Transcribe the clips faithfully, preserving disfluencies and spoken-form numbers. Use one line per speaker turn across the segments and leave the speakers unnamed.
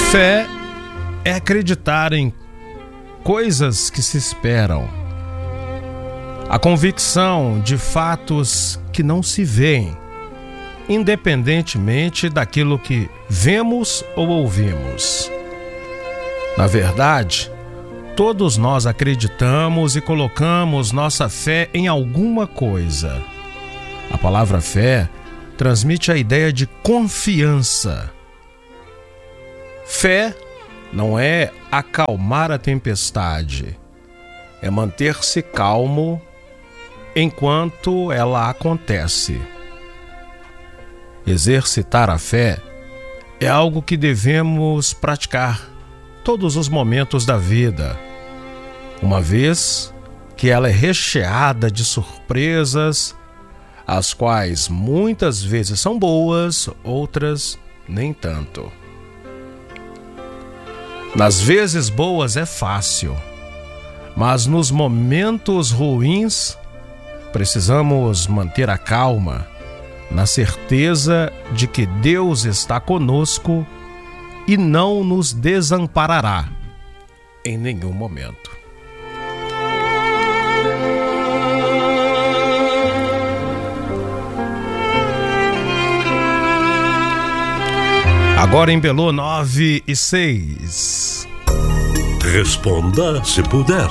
Fé é acreditar em coisas que se esperam, a convicção de fatos que não se veem, independentemente daquilo que vemos ou ouvimos. Na verdade, todos nós acreditamos e colocamos nossa fé em alguma coisa. A palavra fé transmite a ideia de confiança. Fé não é acalmar a tempestade, é manter-se calmo enquanto ela acontece. Exercitar a fé é algo que devemos praticar todos os momentos da vida, uma vez que ela é recheada de surpresas, as quais muitas vezes são boas, outras nem tanto. Nas vezes boas é fácil, mas nos momentos ruins precisamos manter a calma, na certeza de que Deus está conosco e não nos desamparará em nenhum momento. Agora em Belô, nove e seis.
Responda se puder.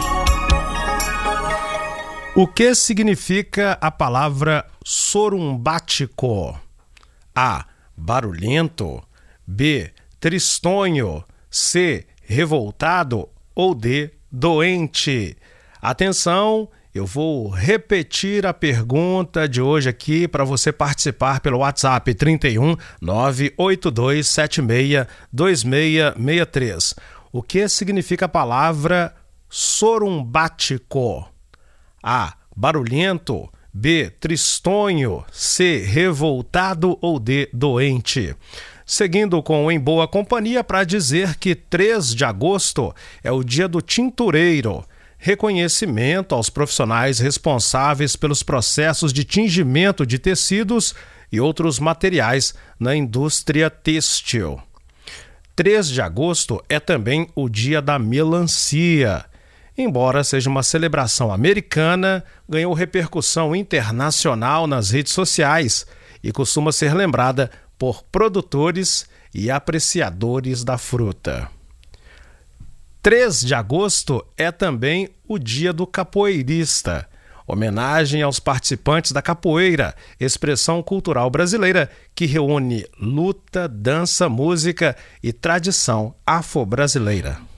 O que significa a palavra sorumbático? A. Barulhento. B. Tristonho. C. Revoltado. Ou D. Doente. Atenção, eu vou repetir a pergunta de hoje aqui para você participar pelo WhatsApp trinta e um, nove oito dois sete seis, dois seis seis três. O que significa a palavra sorumbático? A. Barulhento. B. Tristonho. C. Revoltado. Ou D. Doente. Seguindo com Em Boa Companhia para dizer que três de agosto é o dia do tintureiro. Reconhecimento aos profissionais responsáveis pelos processos de tingimento de tecidos e outros materiais na indústria têxtil. três de agosto é também o dia da melancia. Embora seja uma celebração americana, ganhou repercussão internacional nas redes sociais e costuma ser lembrada por produtores e apreciadores da fruta. três de agosto é também o dia do capoeirista, homenagem aos participantes da capoeira, expressão cultural brasileira que reúne luta, dança, música e tradição afro-brasileira.